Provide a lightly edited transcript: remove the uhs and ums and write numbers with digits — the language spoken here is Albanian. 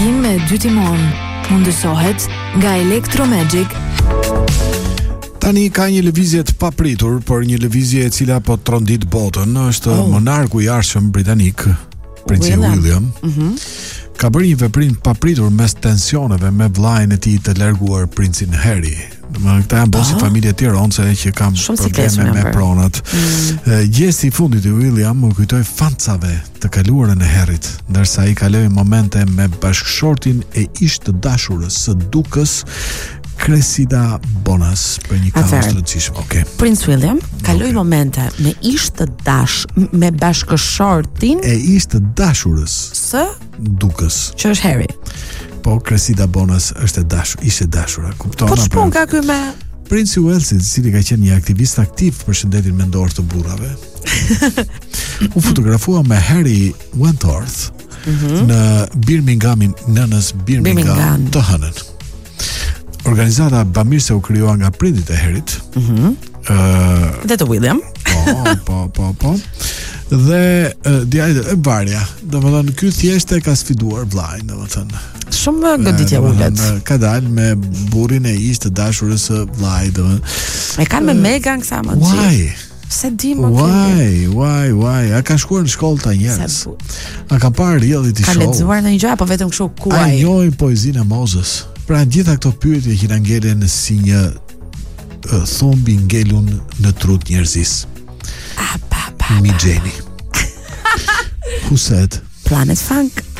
Takim me dy timon. Mundësohet nga Electromagic. Tani ka një lëvizje të papritur, por një lëvizje e cila po trondit botën. Është monarku i arshëm britanik, princi William. Ka bërë një veprim të papritur mes tensioneve me vllajën e tij të larguar, princin Harry. Këta janë bosi familje tironse që kam probleme me pronat. Gjesti i fundit i William më kujtoi fancave të kaluarën e Harryt, ndërsa ai kaloi momente me bashkëshortin e ish të dashurës së dukës, Cressida Bonas, për një kaos të rëndësishëm. Okay. Prince William kaloi momente me ish të me bashkëshortin e ish të dashurës së dukës, që është Harry. Po Cressida Bonas është ishte dashura. Kupton? Po ç'pun ka ky me Princi i Walesit, i cili ka qenë një aktivist aktiv për shëndetin mendor të burrave. U fotografua me Harry Wentworth në Birminghamin, nënës Birmingham të hënën. Organizata bamirëse u krijuar nga prindit e Harryt. Dhe të William. Po. Dhe djajtë e varja. Domethënë ky thjesht e ka sfiduar vllajën, domethënë. Shumë goditje ulët. Ka dalë me burrin e ish të dashurës së vllajit, domethënë. E kanë me Meghan kësa më. Why? Se di më Why? A ka shkuar në shkollë ta njerëz? A ka parë reality show? Ka lexuar ndonjë gjë apo vetëm kështu kuaj? A njohin poezinë e Moses? Pra gjitha këto pyetje që na ngelen si një thombi ngelun në trut njerëzis. Mi Jenny. Who said? Planet Funk.